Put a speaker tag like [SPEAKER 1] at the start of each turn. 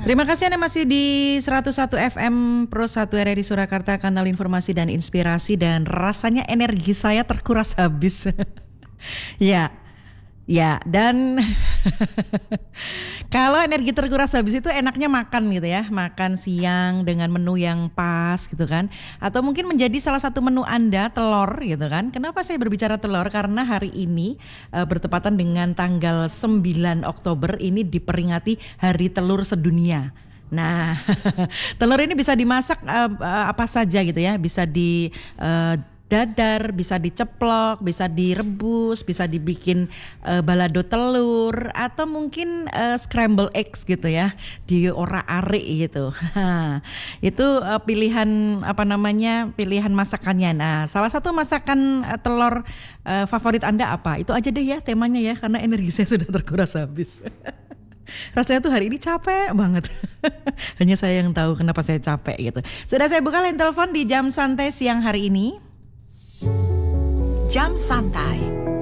[SPEAKER 1] Terima kasih Anda masih di 101 FM Pro 1 RRI Surakarta, kanal informasi dan inspirasi, dan rasanya energi saya terkuras habis. Ya, dan kalau energi terkuras habis itu enaknya makan gitu ya, makan siang dengan menu yang pas gitu kan, atau mungkin menjadi salah satu menu Anda telur gitu kan. Kenapa saya berbicara telur? Karena hari ini bertepatan dengan tanggal 9 Oktober ini diperingati Hari Telur Sedunia. Nah, telur ini bisa dimasak apa saja gitu ya, bisa di dadar, bisa diceplok, bisa direbus, bisa dibikin balado telur, atau mungkin scramble eggs gitu ya, diorak-arik gitu. Itu pilihan pilihan masakannya. Nah, salah satu masakan telur favorit Anda apa? Itu aja deh ya temanya ya, karena energi saya sudah terkuras habis. Rasanya tuh hari ini capek banget. Hanya saya yang tahu kenapa saya capek gitu. Sudah saya buka line telepon di jam santai siang hari ini.
[SPEAKER 2] Jam Santai